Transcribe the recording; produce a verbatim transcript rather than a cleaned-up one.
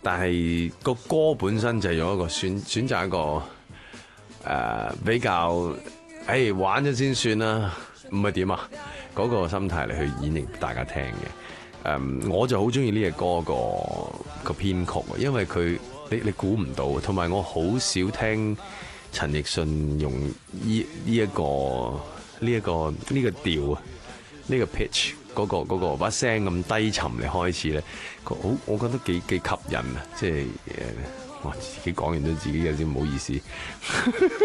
但係個歌本身就係用一個選選擇一個誒、呃、比較誒、欸、玩咗先算啦，唔係點啊？嗰、那個心態嚟去演繹大家聽嘅。誒、呃，我就好中意呢隻歌個個編曲，因為佢你你估唔到，同埋我好少聽陳奕迅用呢呢一個呢一、這個呢、這個調啊，呢、這個 pitch 嗰、那個嗰、那個把聲咁低沉嚟開始咧，好我覺得幾幾吸引啊！即係誒，我自己講完都自己有啲唔好意思。